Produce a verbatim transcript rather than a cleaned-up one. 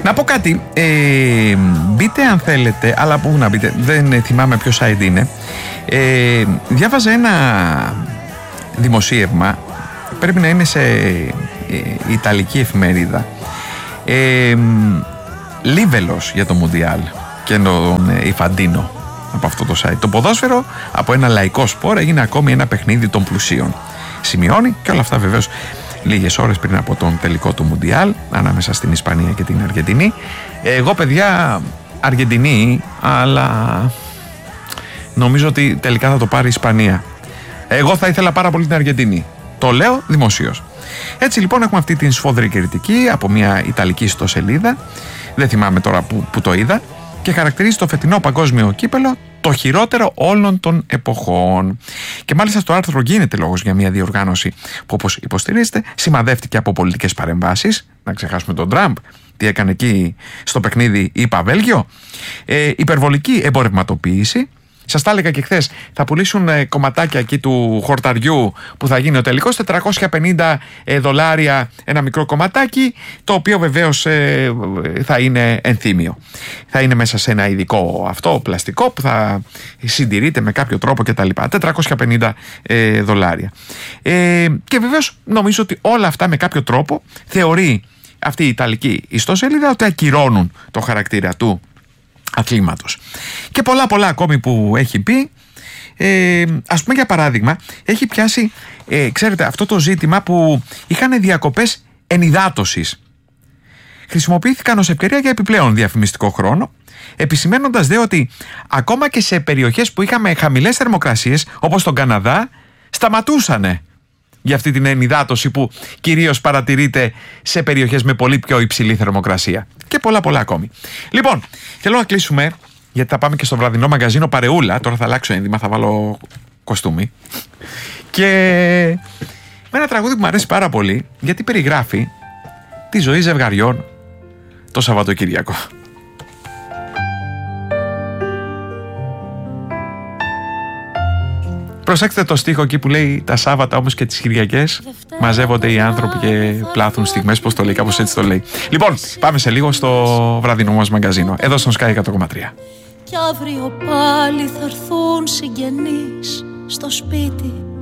Να πω κάτι, ε, μπείτε αν θέλετε, αλλά πού να μπείτε, δεν θυμάμαι ποιο site είναι. ε, Διάβαζα ένα δημοσίευμα, πρέπει να είναι σε ε, ιταλική εφημερίδα, ε, Λίβελος για το Μουντιάλ και τον ε, Ιφαντίνο από αυτό το site. Το ποδόσφαιρο από ένα λαϊκό σπορ έγινε ακόμη ένα παιχνίδι των πλουσίων. Σημειώνει, και όλα αυτά βεβαίως λίγες ώρες πριν από τον τελικό του Μουντιάλ ανάμεσα στην Ισπανία και την Αργεντινή. Εγώ, παιδιά, Αργεντινή, αλλά νομίζω ότι τελικά θα το πάρει η Ισπανία. Εγώ θα ήθελα πάρα πολύ την Αργεντινή. Το λέω δημοσίως. Έτσι λοιπόν έχουμε αυτή την σφόδρη κριτική από μια ιταλική ιστοσελίδα, δεν θυμάμαι τώρα που, που το είδα, και χαρακτηρίζει το φετινό παγκόσμιο κύπελο το χειρότερο όλων των εποχών. Και μάλιστα στο άρθρο γίνεται λόγος για μια διοργάνωση που, όπως υποστηρίζεται, σημαδεύτηκε από πολιτικές παρεμβάσεις. Να ξεχάσουμε τον Τραμπ, τι έκανε εκεί στο παιχνίδι ΙΠΑ-Βέλγιο. Ε, υπερβολική εμπορευματοποίηση. Σας τα έλεγα και χθες, θα πουλήσουν ε, κομματάκια εκεί του χορταριού που θα γίνει ο τελικός, τετρακόσια πενήντα ε, δολάρια ένα μικρό κομματάκι, το οποίο βεβαίως ε, θα είναι ενθύμιο. Θα είναι μέσα σε ένα ειδικό αυτό πλαστικό που θα συντηρείται με κάποιο τρόπο κτλ. τετρακόσια πενήντα ε, δολάρια. Ε, και βεβαίως νομίζω ότι όλα αυτά με κάποιο τρόπο θεωρεί αυτή η ιταλική ιστοσελίδα ότι ακυρώνουν το χαρακτήρα του αθλήματος. Και πολλά πολλά ακόμη που έχει πει. ε, Ας πούμε, για παράδειγμα, έχει πιάσει ε, ξέρετε, αυτό το ζήτημα που είχαν διακοπές ενυδάτωσης. Χρησιμοποιήθηκαν ως ευκαιρία για επιπλέον διαφημιστικό χρόνο, επισημένοντας δε ότι ακόμα και σε περιοχές που είχαμε χαμηλές θερμοκρασίες, όπως τον Καναδά, σταματούσανε για αυτή την ενυδάτωση που κυρίως παρατηρείται σε περιοχές με πολύ πιο υψηλή θερμοκρασία. Και πολλά πολλά ακόμη. Λοιπόν, θέλω να κλείσουμε, γιατί θα πάμε και στο βραδινό μαγκαζίνο παρεούλα. Τώρα θα αλλάξω ένδυμα, θα βάλω κοστούμι. Και με ένα τραγούδι που μου αρέσει πάρα πολύ, γιατί περιγράφει τη ζωή ζευγαριών το Σαββατοκύριακο. Προσέξτε το στίχο εκεί που λέει τα Σάββατα όμως και τις Κυριακές μαζεύονται οι άνθρωποι και πλάθουν στιγμές, πώς το λέει, κάπως έτσι το λέει. Λοιπόν, πάμε σε λίγο στο βραδινό μας μαγκαζίνο, εδώ στον Sky εκατό κόμμα τρία. Κι αύριο πάλι θα έρθουν συγγενείς στο σπίτι